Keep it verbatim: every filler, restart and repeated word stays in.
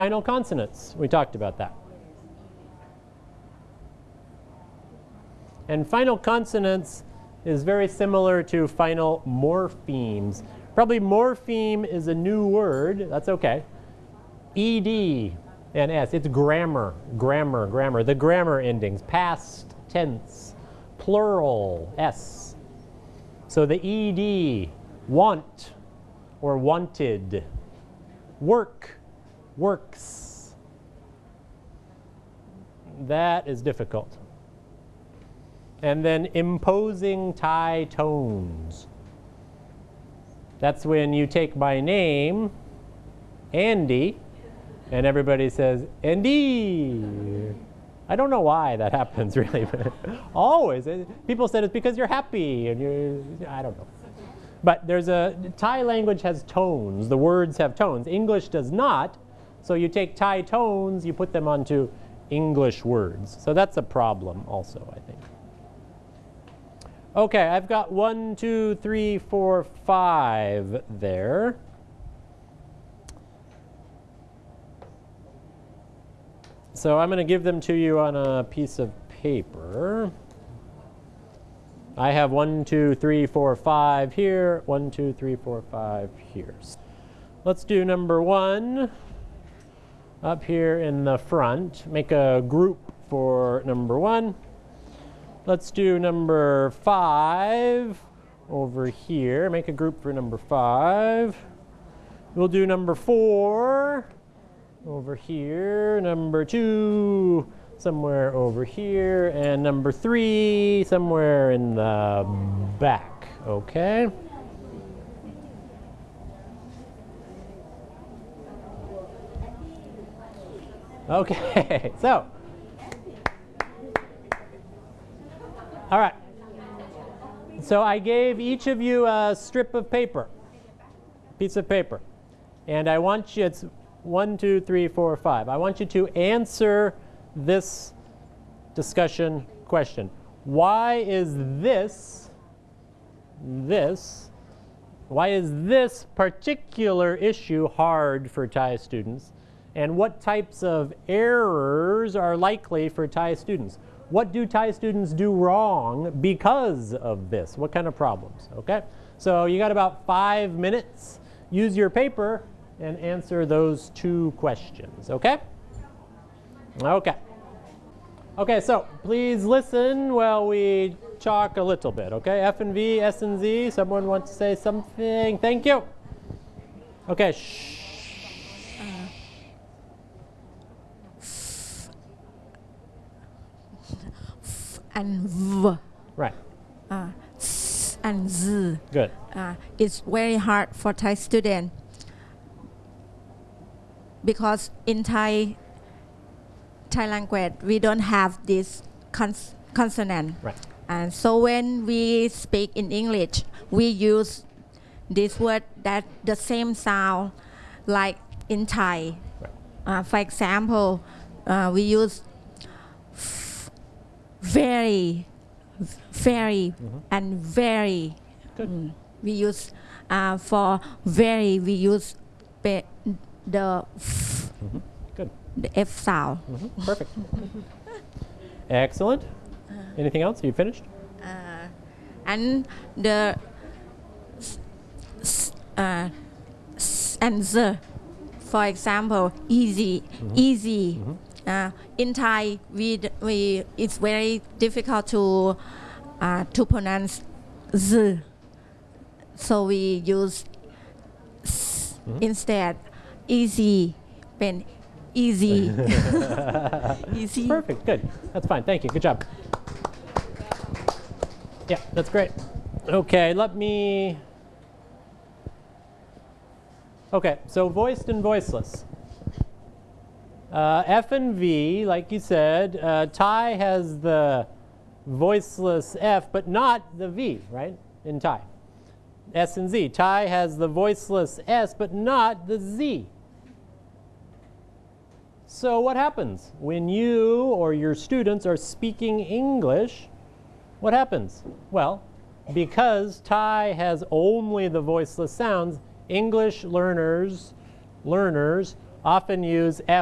Final consonants, we talked about that. And final consonants is very similar to final morphemes. Probably morpheme is a new word, that's okay. E D and S, it's grammar, grammar, grammar. The grammar endings, past tense, plural, S. So the E D, want or wanted, work, works. That is difficult. And then imposing Thai tones. That's when you take my name, Andy, and everybody says, Andy. I don't know why that happens, really, but always. People said it's because you're happy, and you're, I don't know. But there's a, Thai language has tones. The words have tones. English does not. So you take Thai tones, you put them onto English words. So that's a problem also, I think. Okay, I've got one, two, three, four, five there. So I'm going to give them to you on a piece of paper. I have one, two, three, four, five here. One, two, three, four, five here. Let's do number one up here in the front. Make a group for number one. Let's do number five over here. Make a group for number five. We'll do number four over here. Number two somewhere over here. And number three somewhere in the back. Okay? Okay, so. All right. So I gave each of you a strip of paper, piece of paper. And I want you, it's one, two, three, four, five. I want you to answer this discussion question. Why is this, this, why is this particular issue hard for Thai students? And what types of errors are likely for Thai students? What do Thai students do wrong because of this? What kind of problems? Okay, so you got about five minutes. Use your paper and answer those two questions. Okay? Okay. Okay, so please listen while we talk a little bit. Okay, F and V, S and Z. Someone wants to say something? Thank you. Okay. Shh. And V. Right. Uh, S and Z. Good. Uh, it's very hard for Thai students because in Thai, Thai language we don't have this cons consonant. Right. And so when we speak in English, we use this word that the same sound like in Thai. Right. Uh, for example, uh, we use very, very, mm-hmm. and very. Good. Mm. We use uh, for very. We use the f, mm-hmm. Good. The F sound. Mm-hmm. Perfect. Excellent. Uh, Anything else? You finished? Uh, and the s, uh, s and the. For example, easy, mm-hmm. easy. Mm-hmm. Uh, in Thai, we, we it's very difficult to uh, to pronounce z, so we use s mm-hmm. instead. Easy, pen, easy, easy. Perfect. Good. That's fine. Thank you. Good job. Yeah, that's great. Okay, let me. Okay, so voiced and voiceless. Uh, F and V, like you said, uh, Thai has the voiceless F, but not the V, right, in Thai. S and Z. Thai has the voiceless S, but not the Z. So what happens? When you or your students are speaking English, what happens? Well, because Thai has only the voiceless sounds, English learners, learners often use F